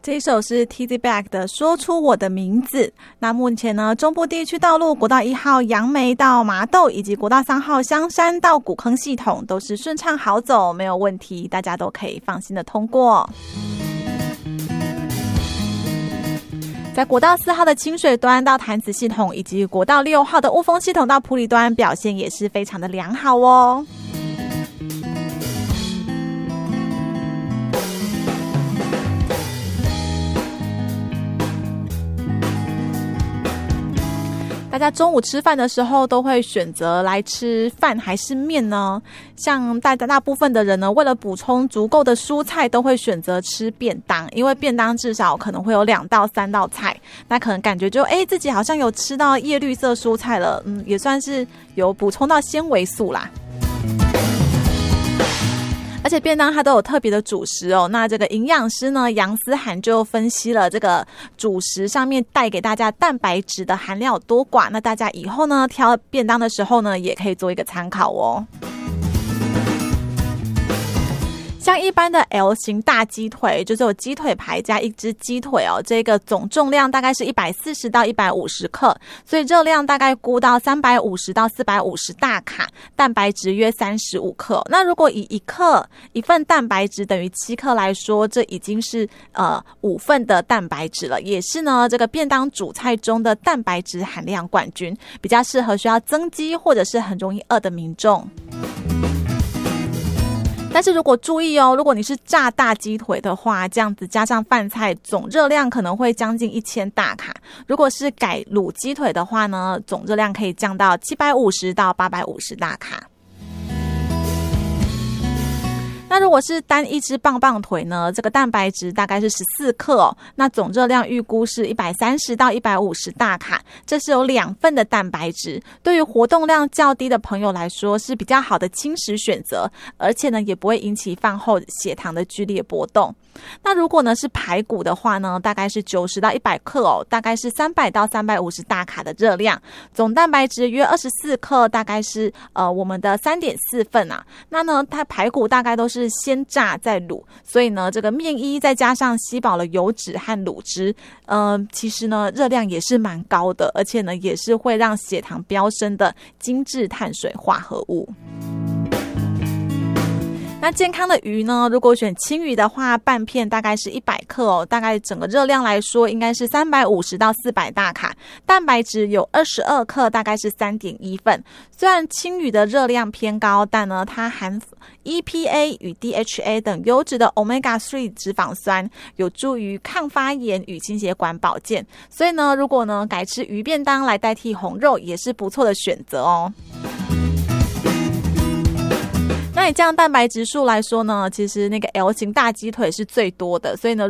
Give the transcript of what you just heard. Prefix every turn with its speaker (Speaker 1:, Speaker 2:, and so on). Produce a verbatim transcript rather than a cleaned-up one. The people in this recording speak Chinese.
Speaker 1: 这一首是 Tizzy Bac 的说出我的名字。那目前呢，中部地区道路国道一号杨梅到麻豆以及国道三号香山到古坑系统都是顺畅好走，没有问题，大家都可以放心的通过。在国道四号的清水端到潭子系统以及国道六号的雾峰系统到埔里端表现也是非常的良好哦。大家中午吃饭的时候都会选择来吃饭还是面呢？像大大部分的人呢，为了补充足够的蔬菜，都会选择吃便当，因为便当至少可能会有两到三道菜，那可能感觉就哎自己好像有吃到叶绿色蔬菜了，嗯，也算是有补充到纤维素啦。而且便当它都有特别的主食哦，那这个营养师呢杨思涵就分析了这个主食上面带给大家蛋白质的含量有多寡，那大家以后呢挑便当的时候呢也可以做一个参考哦。像一般的 L 型大鸡腿，就是有鸡腿排加一只鸡腿哦，这个总重量大概是一百四十到一百五十克，所以热量大概估到三百五十到四百五十大卡，蛋白质约三十五克。那如果以一克一份蛋白质等于七克来说，这已经是呃五份的蛋白质了，也是呢这个便当主菜中的蛋白质含量冠军，比较适合需要增肌或者是很容易饿的民众。但是如果注意哦，如果你是炸大鸡腿的话，这样子加上饭菜，总热量可能会将近一千大卡。如果是改卤鸡腿的话呢，总热量可以降到七百五十到八百五十大卡。那如果是单一只棒棒腿呢，这个蛋白质大概是十四克哦，那总热量预估是一百三十到一百五十大卡，这是有两份的蛋白质，对于活动量较低的朋友来说是比较好的轻食选择，而且呢也不会引起饭后血糖的剧烈波动。那如果呢是排骨的话呢，大概是九十到一百克哦，大概是三百到三百五十大卡的热量，总蛋白质约二十四克，大概是呃我们的 三点四 份啊。那呢它排骨大概都是先炸再卤，所以呢这个面衣再加上吸饱了油脂和卤汁，呃其实呢热量也是蛮高的，而且呢也是会让血糖飙升的精致碳水化合物。那健康的鱼呢，如果选青鱼的话，半片大概是一百克哦，大概整个热量来说应该是三百五十到四百大卡，蛋白质有二十二克，大概是 三点一 份。虽然青鱼的热量偏高，但呢它含 E P A 与 D H A 等优质的 Omega 三 脂肪酸，有助于抗发炎与心血管保健，所以呢如果呢改吃鱼便当来代替红肉也是不错的选择哦。那以这样蛋白质数来说呢，其实那个 L 型大鸡腿是最多的，所以呢